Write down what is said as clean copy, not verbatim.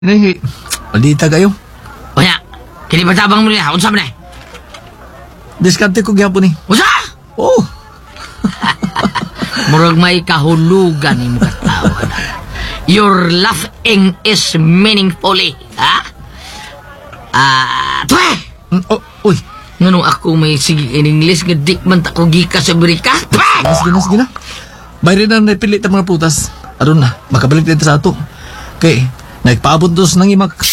Ini, malita kayo. O nya, kini patabang mo niya. Unsa man eh? Diskarte ko gyapon ni. Unsa? Oh, Murag may kahulugan ni mo katawa na. Your laughing is meaningfully. Ha? Tuwe! oh, uy. Nganong ako may sige in English nga di man ta ko gika sa Amerika? Tuwe! Sige na. Bayrin na napilit ang mga putas. Aron na, makabalik dito sa ato. Okay, nagpaabot dos nang imak